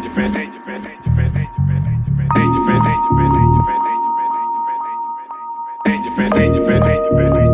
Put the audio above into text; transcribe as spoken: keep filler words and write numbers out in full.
your friend, take your friend, take your friend, take your friend, take your friend, take your friend, take your friend, take your friend, take your friend, take your friend, take your friend, take your friend, take your friend, take your friend, take your friend, take your friend.